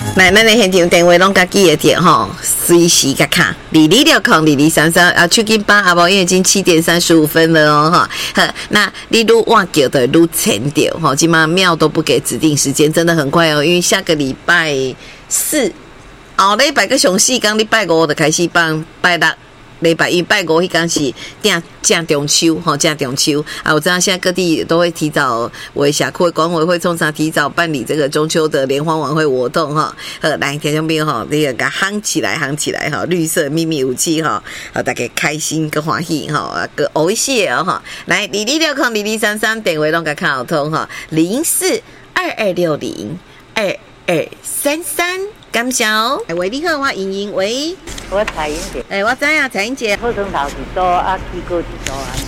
来，咱的现场电话拢家己的电吼，随时甲卡22602233啊，手紧把阿无，因为已经7:35了哦哈。好，那你愈晚叫的愈前掉吼，今嘛庙都不给指定时间，真的很快哦，因为下个礼拜4，后礼拜个上4天，礼拜5就开始放，拜6。礼拜一、拜5迄天是正中秋吼，正中秋啊！我知道现在各地都会提早，为社区管委会通常提早办理这个中秋的联欢晚会活动哈。来，听众朋友哈，你个夯起来哈，绿色秘密武器哈，大家开心跟欢喜哈，个欧谢哦哈。来，22602233电话拢甲看好通哈，0422602233。感谢哦，喂，你好，我莹莹，喂， 我彩英姐， 我知啊，彩英姐， 好生头一组啊，起过一组啊。